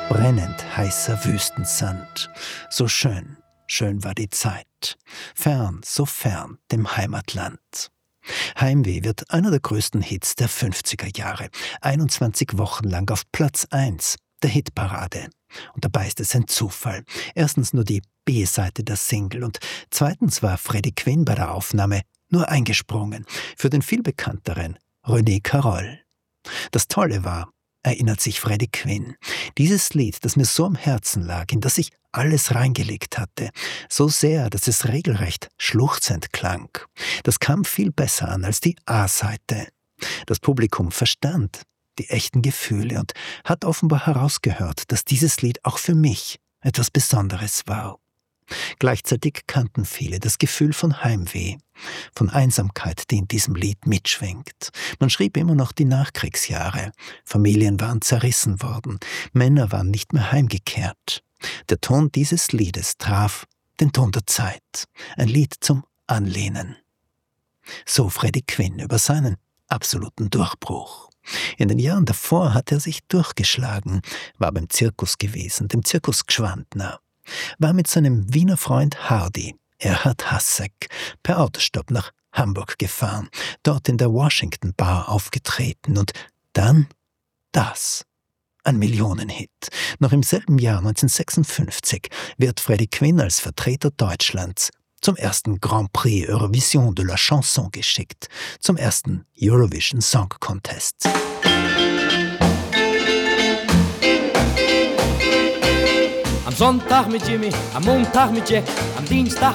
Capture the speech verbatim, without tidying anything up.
brennend heißer Wüstensand. So schön, schön war die Zeit. Fern, so fern dem Heimatland. Heimweh wird einer der größten Hits der fünfziger Jahre. einundzwanzig Wochen lang auf Platz eins der Hitparade. Und dabei ist es ein Zufall. Erstens nur die B-Seite der Single und zweitens war Freddie Quinn bei der Aufnahme nur eingesprungen für den viel bekannteren René Caroll. Das Tolle war, erinnert sich Freddie Quinn, dieses Lied, das mir so am Herzen lag, in das ich alles reingelegt hatte, so sehr, dass es regelrecht schluchzend klang. Das kam viel besser an als die A-Seite. Das Publikum verstand die echten Gefühle und hat offenbar herausgehört, dass dieses Lied auch für mich etwas Besonderes war. Gleichzeitig kannten viele das Gefühl von Heimweh, von Einsamkeit, die in diesem Lied mitschwingt. Man schrieb immer noch die Nachkriegsjahre. Familien waren zerrissen worden, Männer waren nicht mehr heimgekehrt. Der Ton dieses Liedes traf den Ton der Zeit, ein Lied zum Anlehnen. So Freddie Quinn über seinen absoluten Durchbruch. In den Jahren davor hat er sich durchgeschlagen, war beim Zirkus gewesen, dem Zirkus Gschwandner, war mit seinem Wiener Freund Hardy, Erhard Hassek, per Autostopp nach Hamburg gefahren, dort in der Washington Bar aufgetreten und dann das. Ein Millionenhit. Noch im selben Jahr neunzehnhundertsechsundfünfzig wird Freddie Quinn als Vertreter Deutschlands zum ersten Grand Prix Eurovision de la Chanson geschickt, zum ersten Eurovision Song Contest. Am Sonntag mit Jimmy, am Montag mit Jack, am Dienstag